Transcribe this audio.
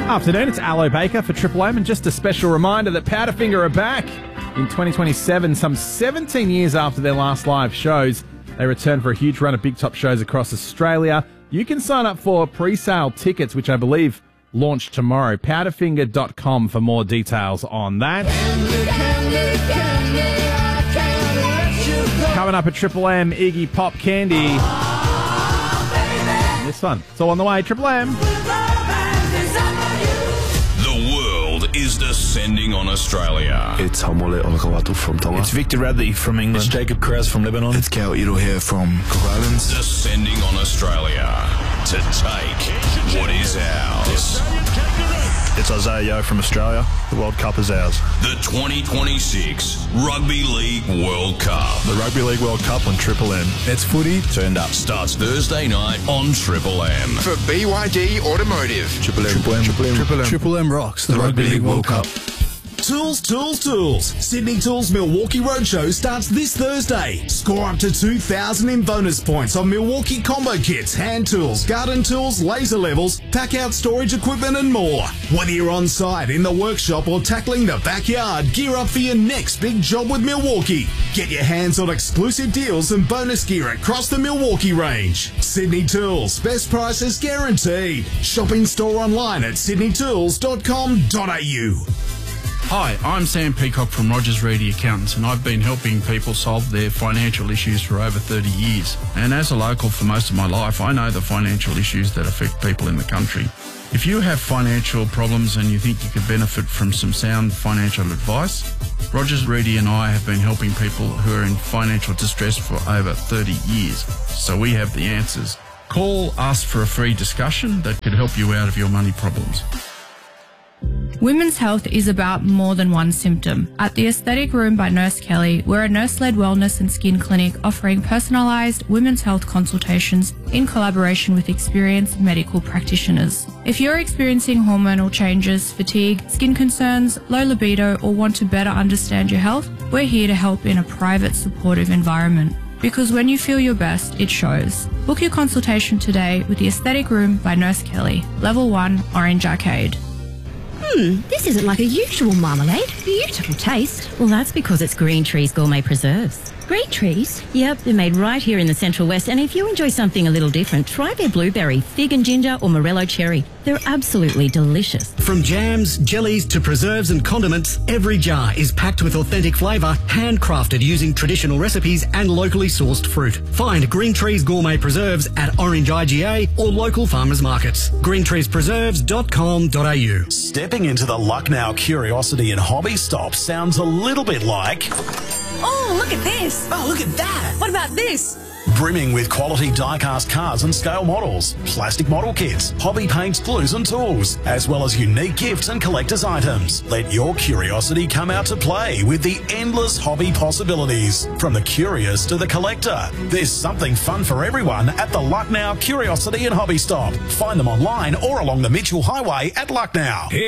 Afternoon, it's Aloe Baker for Triple M, and just a special reminder that Powderfinger are back in 2027, some 17 years after their last live shows. They return for a huge run of big top shows across Australia. You can sign up for pre-sale tickets, which I believe launch tomorrow. Powderfinger.com for more details on that. Coming up at Triple M, Iggy Pop Candy. This one. It's all on the way. Triple M. Is descending on Australia. It's Hamole Olgawatu from Tonga. It's Victor Radley from England. It's Jacob Krause from Lebanon. It's Cal Iro here from Cook Islands. Descending on Australia to take what is ours. It's Isaiah Yeo from Australia. The World Cup is ours. The 2026 Rugby League World Cup. The Rugby League World Cup on Triple M. It's footy turned up. Starts Thursday night on Triple M. For BYD Automotive. Triple M. Triple M rocks the Rugby League World Cup. Tools, Tools, Tools. Sydney Tools Milwaukee Roadshow starts this Thursday. Score up to 2,000 in bonus points on Milwaukee combo kits, hand tools, garden tools, laser levels, pack-out storage equipment and more. Whether you're on site, in the workshop or tackling the backyard, gear up for your next big job with Milwaukee. Get your hands on exclusive deals and bonus gear across the Milwaukee range. Sydney Tools, best prices guaranteed. Shop in store online at sydneytools.com.au. Hi, I'm Sam Peacock from Rogers Reedy Accountants, and I've been helping people solve their financial issues for over 30 years. And as a local for most of my life, I know the financial issues that affect people in the country. If you have financial problems and you think you could benefit from some sound financial advice, Rogers Reedy and I have been helping people who are in financial distress for over 30 years. So we have the answers. Call us for a free discussion that could help you out of your money problems. Women's health is about more than one symptom. At the Aesthetic Room by Nurse Kelly, we're a nurse-led wellness and skin clinic offering personalised women's health consultations in collaboration with experienced medical practitioners. If you're experiencing hormonal changes, fatigue, skin concerns, low libido, or want to better understand your health, we're here to help in a private, supportive environment. Because when you feel your best, it shows. Book your consultation today with the Aesthetic Room by Nurse Kelly, Level 1, Orange Arcade. This isn't like a usual marmalade. Beautiful taste. Well, that's because it's Green Trees Gourmet Preserves. Green Trees? Yep, they're made right here in the Central West, and if you enjoy something a little different, try their blueberry, fig and ginger, or morello cherry. They're absolutely delicious. From jams, jellies to preserves and condiments, every jar is packed with authentic flavour, handcrafted using traditional recipes and locally sourced fruit. Find Green Trees Gourmet Preserves at Orange IGA or local farmers markets. greentreespreserves.com.au. Stepping into the Lucknow Curiosity and Hobby Stop sounds a little bit like... Oh, look at this. Oh, look at that. What about this? Brimming with quality die-cast cars and scale models, plastic model kits, hobby paints, glues and tools, as well as unique gifts and collector's items. Let your curiosity come out to play with the endless hobby possibilities. From the curious to the collector, there's something fun for everyone at the Lucknow Curiosity and Hobby Stop. Find them online or along the Mitchell Highway at Lucknow.